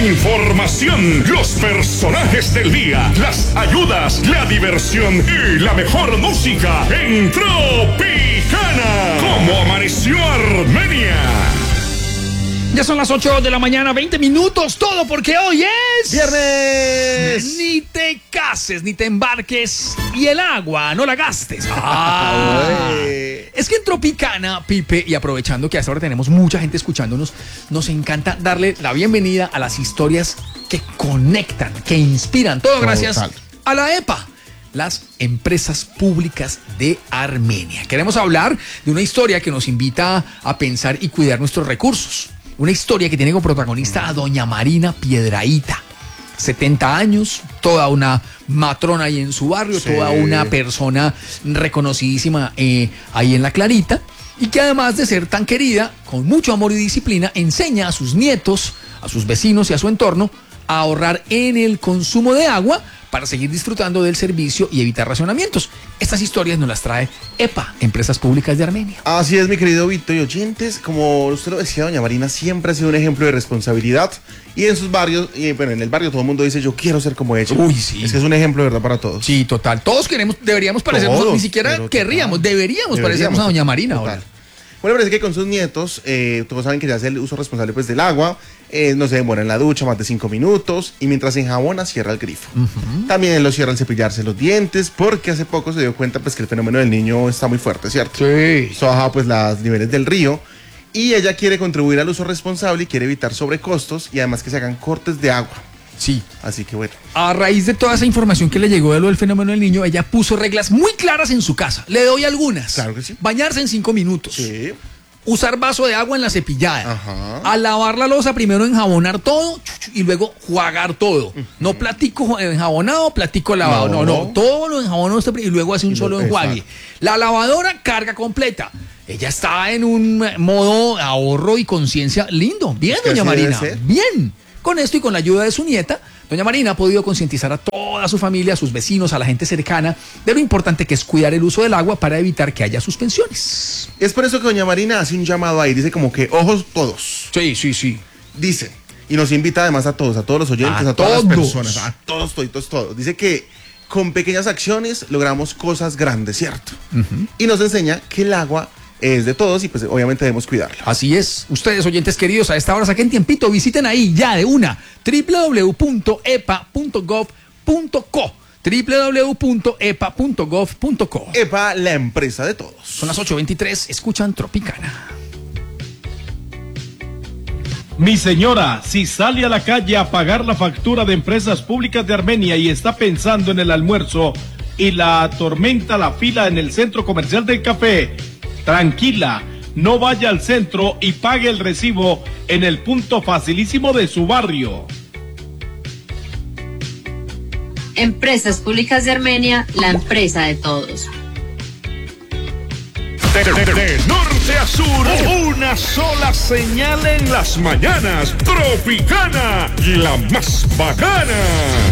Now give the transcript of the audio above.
información, los personajes del día, las ayudas, la diversión y la mejor música en Tropicana. ¿Cómo amaneció Armenia? Ya son las 8 de la mañana, 20 minutos, todo porque hoy es... ¡Viernes! Ni te cases, ni te embarques, y el agua no la gastes. Es que en Tropicana, Pipe, y aprovechando que hasta ahora tenemos mucha gente escuchándonos, nos encanta darle la bienvenida a las historias que conectan, que inspiran. Todo gracias a la EPA, las empresas públicas de Armenia. Queremos hablar de una historia que nos invita a pensar y cuidar nuestros recursos. Una historia que tiene como protagonista a doña Marina Piedrahíta. 70 años, toda una matrona ahí en su barrio, toda una persona reconocidísima ahí en La Clarita, y que además de ser tan querida, con mucho amor y disciplina, enseña a sus nietos, a sus vecinos y a su entorno a ahorrar en el consumo de agua para seguir disfrutando del servicio y evitar racionamientos. Estas historias nos las trae EPA, Empresas Públicas de Armenia. Así es, mi querido Víctor y oyentes. Como usted lo decía, doña Marina siempre ha sido un ejemplo de responsabilidad. Y en sus barrios, bueno, en el barrio todo el mundo dice, yo quiero ser como ella. Uy, sí. Es que es un ejemplo de verdad para todos. Sí, total. Todos deberíamos parecernos, ni siquiera querríamos, deberíamos parecernos a doña Marina ahora. Bueno, parece que con sus nietos, todos saben que ya hace el uso responsable pues, del agua, no se demora en la ducha más de 5 minutos, y mientras se enjabona, cierra el grifo. También lo cierra al cepillarse los dientes, porque hace poco se dio cuenta pues, que el fenómeno del niño está muy fuerte, ¿cierto? Sí. Eso baja pues, los niveles del río, y ella quiere contribuir al uso responsable y quiere evitar sobrecostos, y además que se hagan cortes de agua. Sí. Así que bueno. A raíz de toda esa información que le llegó de lo del fenómeno del niño, ella puso reglas muy claras en su casa. Le doy algunas. Claro que sí. Bañarse en 5 minutos. Sí. Usar vaso de agua en la cepillada. Ajá. Al lavar la loza, primero enjabonar todo y luego jugar todo. No platico enjabonado, platico lavado. No. Todo lo enjabonado y luego hace un solo enjuague. La lavadora, carga completa. Ella está en un modo ahorro y conciencia lindo. Bien, doña Marina. Bien. Con esto y con la ayuda de su nieta, doña Marina ha podido concientizar a toda su familia, a sus vecinos, a la gente cercana, de lo importante que es cuidar el uso del agua para evitar que haya suspensiones. Es por eso que doña Marina hace un llamado ahí, dice como que ojos todos. Sí. Dice, y nos invita además a todos los oyentes, a todas las personas, a todos. Dice que con pequeñas acciones logramos cosas grandes, ¿cierto? Y nos enseña que el agua es de todos y pues obviamente debemos cuidarla. Así es. Ustedes, oyentes queridos, a esta hora saquen tiempito, visiten ahí ya de una www.epa.gov.co www.epa.gov.co. EPA, la empresa de todos. Son las 8:23, escuchan Tropicana. Mi señora, si sale a la calle a pagar la factura de Empresas Públicas de Armenia y está pensando en el almuerzo y la atormenta la fila en el centro comercial del café, tranquila, no vaya al centro y pague el recibo en el punto facilísimo de su barrio. Empresas Públicas de Armenia, la empresa de todos. De norte a sur, una sola señal en las mañanas. Tropicana, la más bacana.